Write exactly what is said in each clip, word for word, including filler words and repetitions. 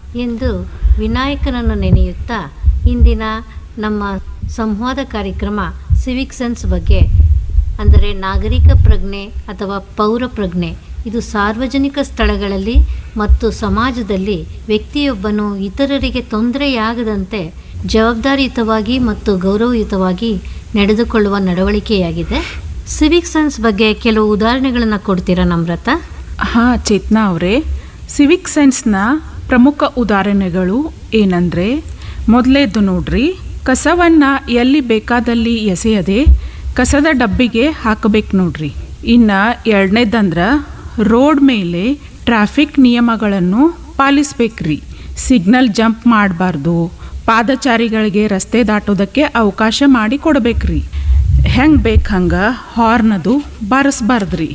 ಎಂದು ವಿನಾಯಕನನ್ನು ನೆನೆಯುತ್ತಾ ಇಂದಿನ ನಮ್ಮ ಸಂವಾದ ಕಾರ್ಯಕ್ರಮ ಸಿವಿಕ್ ಸೆನ್ಸ್ ಬಗ್ಗೆ, ಅಂದರೆ ನಾಗರಿಕ ಪ್ರಜ್ಞೆ ಅಥವಾ ಪೌರ ಪ್ರಜ್ಞೆ, ಇದು ಸಾರ್ವಜನಿಕ ಸ್ಥಳಗಳಲ್ಲಿ ಮತ್ತು ಸಮಾಜದಲ್ಲಿ ವ್ಯಕ್ತಿಯೊಬ್ಬನು ಇತರರಿಗೆ ತೊಂದರೆಯಾಗದಂತೆ ಜವಾಬ್ದಾರಿಯುತವಾಗಿ ಮತ್ತು ಗೌರವಯುತವಾಗಿ ನಡೆದುಕೊಳ್ಳುವ ನಡವಳಿಕೆಯಾಗಿದೆ. ಸಿವಿಕ್ ಸೆನ್ಸ್ ಬಗ್ಗೆ ಕೆಲವು ಉದಾಹರಣೆಗಳನ್ನು ಕೊಡ್ತೀರಾ ನಮ್ರತಾ? ಹಾಂ ಚೇತನಾ ಅವರೇ, ಸಿವಿಕ್ ಸೆನ್ಸ್ನ ಪ್ರಮುಖ ಉದಾಹರಣೆಗಳು ಏನಂದರೆ, ಮೊದಲೇದು ನೋಡ್ರಿ, ಕಸವನ್ನು ಎಲ್ಲಿ ಬೇಕಾದಲ್ಲಿ ಎಸೆಯದೆ ಕಸದ ಡಬ್ಬಿಗೆ ಹಾಕಬೇಕು ನೋಡ್ರಿ. ಇನ್ನು ಎರಡನೇದಂದ್ರೆ ರೋಡ್ ಮೇಲೆ ಟ್ರಾಫಿಕ್ ನಿಯಮಗಳನ್ನು ಪಾಲಿಸ್ಬೇಕ್ರಿ. ಸಿಗ್ನಲ್ ಜಂಪ್ ಮಾಡಬಾರ್ದು, ಪಾದಚಾರಿಗಳಿಗೆ ರಸ್ತೆ ದಾಟೋದಕ್ಕೆ ಅವಕಾಶ ಮಾಡಿ ಕೊಡ್ಬೇಕ್ರಿ. ಹೆಂಗೆ ಬೇಕು ಹಂಗೆ ಹಾರ್ನದು ಬಾರಿಸ್ಬಾರ್ದ್ರಿ.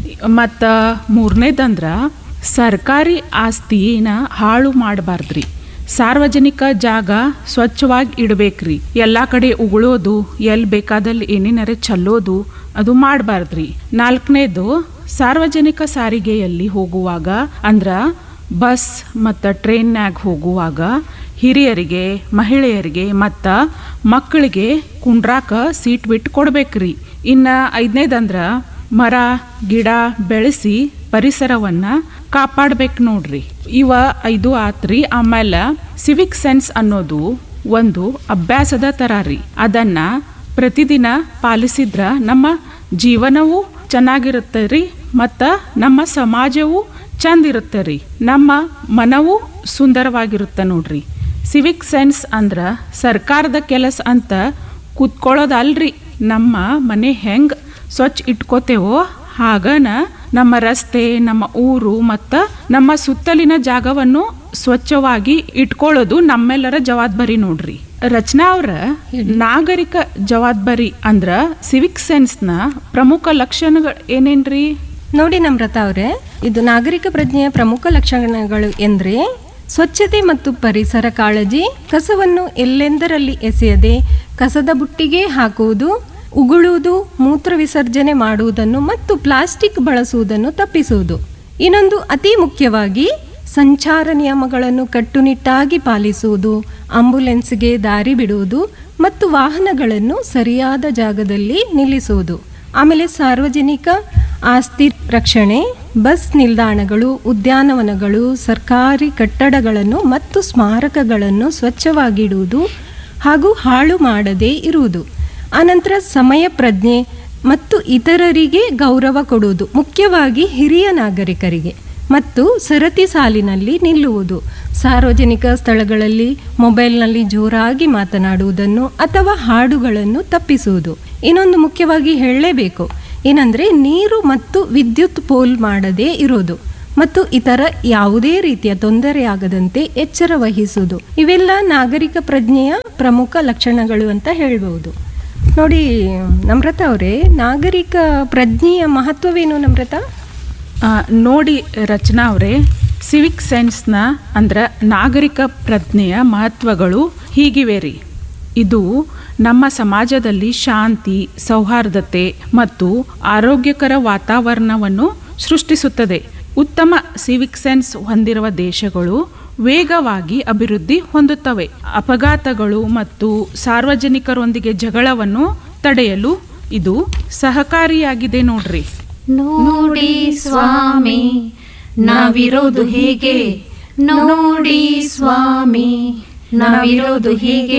ಮತ್ತು ಮೂರನೇದಂದ್ರೆ ಸರ್ಕಾರಿ ಆಸ್ತಿನ ಹಾಳು ಮಾಡಬಾರ್ದ್ರಿ. ಸಾರ್ವಜನಿಕ ಜಾಗ ಸ್ವಚ್ಛವಾಗಿ ಇಡಬೇಕ್ರಿ. ಎಲ್ಲ ಕಡೆ ಉಗುಳೋದು, ಎಲ್ಲಿ ಬೇಕಾದಲ್ಲಿ ಏನೇನಾರೆ ಚೆಲ್ಲೋದು ಅದು ಮಾಡಬಾರ್ದ್ರಿ. ನಾಲ್ಕನೇದು, ಸಾರ್ವಜನಿಕ ಸಾರಿಗೆಯಲ್ಲಿ ಹೋಗುವಾಗ ಅಂದ್ರೆ ಬಸ್ ಮತ್ತು ಟ್ರೈನ್ಯಾಗ ಹೋಗುವಾಗ ಹಿರಿಯರಿಗೆ, ಮಹಿಳೆಯರಿಗೆ ಮತ್ತು ಮಕ್ಕಳಿಗೆ ಕುಂಡ್ರಾಕ ಸೀಟ್ ಬಿಟ್ಟು ಕೊಡ್ಬೇಕ್ರಿ. ಇನ್ನು ಐದನೇದಂದ್ರೆ ಮರ ಗಿಡ ಬೆಳೆಸಿ ಪರಿಸರವನ್ನು ಕಾಪಾಡ್ಬೇಕು ನೋಡ್ರಿ. ಇವ ಐದು ಆತ್ರಿ. ಆಮೇಲೆ ಸಿವಿಕ್ ಸೆನ್ಸ್ ಅನ್ನೋದು ಒಂದು ಅಭ್ಯಾಸದ ಥರ ರೀ. ಅದನ್ನು ಪ್ರತಿದಿನ ಪಾಲಿಸಿದ್ರ ನಮ್ಮ ಜೀವನವೂ ಚೆನ್ನಾಗಿರುತ್ತೆ ರೀ, ಮತ್ತು ನಮ್ಮ ಸಮಾಜವೂ ಚಂದ ಇರುತ್ತೆ ರೀ, ನಮ್ಮ ಮನವೂ ಸುಂದರವಾಗಿರುತ್ತೆ ನೋಡ್ರಿ. ಸಿವಿಕ್ ಸೆನ್ಸ್ ಅಂದ್ರೆ ಸರ್ಕಾರದ ಕೆಲಸ ಅಂತ ಕೂತ್ಕೊಳ್ಳೋದಲ್ರಿ. ನಮ್ಮ ಮನೆ ಹೆಂಗೆ ಸ್ವಚ್ಛ ಇಟ್ಕೋತೇವೋ ಹಾಗನ ನಮ್ಮ ರಸ್ತೆ, ನಮ್ಮ ಊರು ಮತ್ತು ನಮ್ಮ ಸುತ್ತಲಿನ ಜಾಗವನ್ನು ಸ್ವಚ್ಛವಾಗಿ ಇಟ್ಕೊಳ್ಳೋದು ನಮ್ಮೆಲ್ಲರ ಜವಾಬ್ದಾರಿ ನೋಡ್ರಿ. ರಚನಾ ಅವರ ನಾಗರಿಕ ಜವಾಬ್ದಾರಿ ಅಂದ್ರೆ ಸಿವಿಕ್ ಸೆನ್ಸ್ನ ಪ್ರಮುಖ ಲಕ್ಷಣಗಳು ಏನೇನ್ರಿ? ನೋಡಿ ನಮ್ರತಾ ಅವರೇ, ಇದು ನಾಗರಿಕ ಪ್ರಜ್ಞೆಯ ಪ್ರಮುಖ ಲಕ್ಷಣಗಳು ಎಂದರೆ ಸ್ವಚ್ಛತೆ ಮತ್ತು ಪರಿಸರ ಕಾಳಜಿ, ಕಸವನ್ನು ಎಲ್ಲೆಂದರಲ್ಲಿ ಎಸೆಯದೆ ಕಸದ ಬುಟ್ಟಿಗೆ ಹಾಕುವುದು, ಉಗುಳುವುದು, ಮೂತ್ರ ವಿಸರ್ಜನೆ ಮಾಡುವುದನ್ನು ಮತ್ತು ಪ್ಲಾಸ್ಟಿಕ್ ಬಳಸುವುದನ್ನು ತಪ್ಪಿಸುವುದು. ಇನ್ನೊಂದು ಅತಿ ಮುಖ್ಯವಾಗಿ ಸಂಚಾರ ನಿಯಮಗಳನ್ನು ಕಟ್ಟುನಿಟ್ಟಾಗಿ ಪಾಲಿಸುವುದು, ಆಂಬ್ಯುಲೆನ್ಸ್ಗೆ ದಾರಿ ಬಿಡುವುದು ಮತ್ತು ವಾಹನಗಳನ್ನು ಸರಿಯಾದ ಜಾಗದಲ್ಲಿ ನಿಲ್ಲಿಸುವುದು. ಆಮೇಲೆ ಸಾರ್ವಜನಿಕ ಆಸ್ತಿ ರಕ್ಷಣೆ, ಬಸ್ ನಿಲ್ದಾಣಗಳು, ಉದ್ಯಾನವನಗಳು, ಸರ್ಕಾರಿ ಕಟ್ಟಡಗಳನ್ನು ಮತ್ತು ಸ್ಮಾರಕಗಳನ್ನು ಸ್ವಚ್ಛವಾಗಿಡುವುದು ಹಾಗೂ ಹಾಳು ಮಾಡದೇ ಇರುವುದು. ಆನಂತರ ಸಮಯ ಪ್ರಜ್ಞೆ ಮತ್ತು ಇತರರಿಗೆ ಗೌರವ ಕೊಡುವುದು, ಮುಖ್ಯವಾಗಿ ಹಿರಿಯ ನಾಗರಿಕರಿಗೆ, ಮತ್ತು ಸರತಿ ಸಾಲಿನಲ್ಲಿ ನಿಲ್ಲುವುದು. ಸಾರ್ವಜನಿಕ ಸ್ಥಳಗಳಲ್ಲಿ ಮೊಬೈಲ್ನಲ್ಲಿ ಜೋರಾಗಿ ಮಾತನಾಡುವುದನ್ನು ಅಥವಾ ಹಾಡುಗಳನ್ನು ತಪ್ಪಿಸುವುದು. ಇನ್ನೊಂದು ಮುಖ್ಯವಾಗಿ ಹೇಳಲೇಬೇಕು ಏನಂದರೆ ನೀರು ಮತ್ತು ವಿದ್ಯುತ್ ಪೋಲ್ ಮಾಡದೇ ಇರೋದು ಮತ್ತು ಇತರ ಯಾವುದೇ ರೀತಿಯ ತೊಂದರೆಯಾಗದಂತೆ ಎಚ್ಚರ ವಹಿಸುವುದು. ಇವೆಲ್ಲ ನಾಗರಿಕ ಪ್ರಜ್ಞೆಯ ಪ್ರಮುಖ ಲಕ್ಷಣಗಳು ಅಂತ ಹೇಳ್ಬೋದು. ನೋಡಿ ನಮ್ರತಾ ಅವರೇ, ನಾಗರಿಕ ಪ್ರಜ್ಞೆಯ ಮಹತ್ವವೇನು ನಮ್ರತಾ? ನೋಡಿ ರಚನಾ ಅವರೇ, ಸಿವಿಕ್ ಸೆನ್ಸ್ನ ಅಂದ್ರೆ ನಾಗರಿಕ ಪ್ರಜ್ಞೆಯ ಮಹತ್ವಗಳು ಹೀಗಿವೆ ರೀ. ಇದು ನಮ್ಮ ಸಮಾಜದಲ್ಲಿ ಶಾಂತಿ, ಸೌಹಾರ್ದತೆ ಮತ್ತು ಆರೋಗ್ಯಕರ ವಾತಾವರಣವನ್ನು ಸೃಷ್ಟಿಸುತ್ತದೆ. ಉತ್ತಮ ಸಿವಿಕ್ ಸೆನ್ಸ್ ಹೊಂದಿರುವ ದೇಶಗಳು ವೇಗವಾಗಿ ಅಭಿವೃದ್ಧಿ ಹೊಂದುತ್ತವೆ. ಅಪಘಾತಗಳು ಮತ್ತು ಸಾರ್ವಜನಿಕರೊಂದಿಗೆ ಜಗಳವನ್ನು ತಡೆಯಲು ಇದು ಸಹಕಾರಿಯಾಗಿದೆ ನೋಡ್ರಿ. ನೋಡಿ ಸ್ವಾಮಿ ನಾವಿರೋದು ಹೀಗೆ, ನೋಡಿ ಸ್ವಾಮಿ ನಾವಿರೋದು ಹೀಗೆ.